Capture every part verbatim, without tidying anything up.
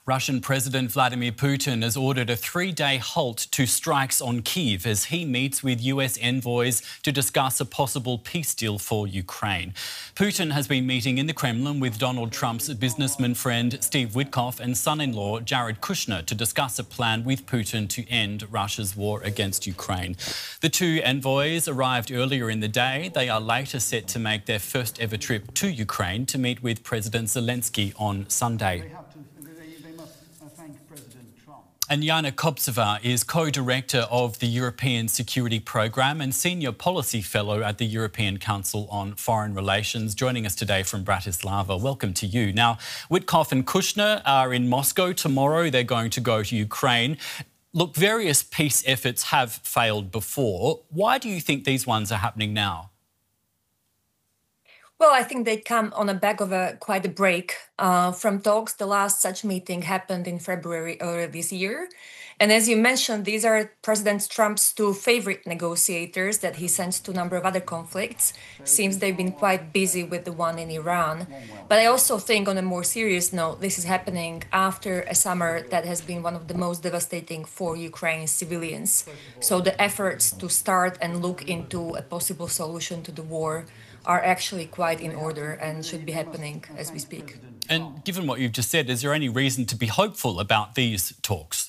Russian President Vladimir Putin has ordered a three-day halt to strikes on Kyiv as he meets with U S envoys to discuss a possible peace deal for Ukraine. Putin has been meeting in the Kremlin with Donald Trump's businessman friend Steve Witkoff and son-in-law Jared Kushner to discuss a plan with Putin to end Russia's war against Ukraine. The two envoys arrived earlier in the day. They are later set to make their first ever trip to Ukraine to meet with President Zelensky on Sunday. And Yana Koptseva is co-director of the European Security Programme and Senior Policy Fellow at the European Council on Foreign Relations, joining us today from Bratislava. Welcome to you. Now, Witkoff and Kushner are in Moscow tomorrow. They're going to go to Ukraine. Look, various peace efforts have failed before. Why do you think these ones are happening now? Well, I think they come on the back of a quite a break uh, from talks. The last such meeting happened in February earlier this year. And as you mentioned, these are President Trump's two favorite negotiators that he sends to a number of other conflicts. Seems they've been quite busy with the one in Iran. But I also think on a more serious note, this is happening after a summer that has been one of the most devastating for Ukraine's civilians. So the efforts to start and look into a possible solution to the war are actually quite in order and should be happening as we speak. And given what you've just said, is there any reason to be hopeful about these talks?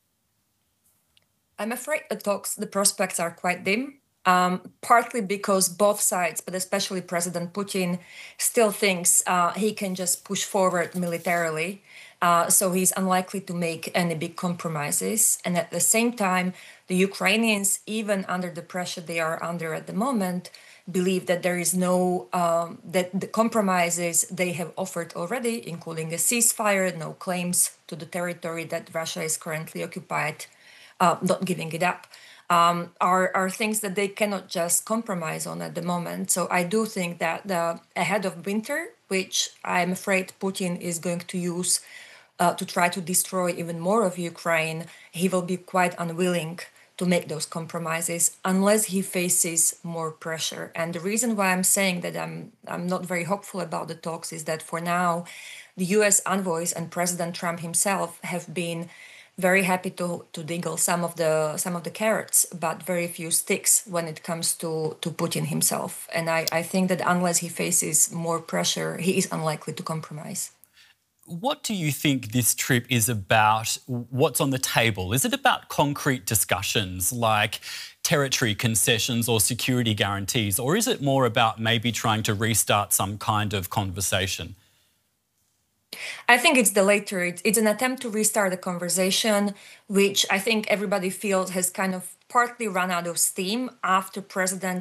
I'm afraid the talks, the prospects are quite dim, um, partly because both sides, but especially President Putin, still thinks uh, he can just push forward militarily. Uh, so he's unlikely to make any big compromises. And at the same time, the Ukrainians, even under the pressure they are under at the moment, believe that there is no, um, that the compromises they have offered already, including a ceasefire, no claims to the territory that Russia is currently occupied, uh, not giving it up, um, are, are things that they cannot just compromise on at the moment. So I do think that the, ahead of winter, which I'm afraid Putin is going to use uh, to try to destroy even more of Ukraine, he will be quite unwilling to make those compromises unless he faces more pressure. And the reason why I'm saying that I'm I'm not very hopeful about the talks is that for now, the U S envoys and President Trump himself have been very happy to to dingle some of the some of the carrots, but very few sticks when it comes to, to Putin himself. And I, I think that unless he faces more pressure, he is unlikely to compromise. What do you think this trip is about? What's on the table? Is it about concrete discussions like territory concessions or security guarantees, or is it more about maybe trying to restart some kind of conversation? I think it's the latter. It's, it's an attempt to restart a conversation, which I think everybody feels has kind of partly run out of steam after President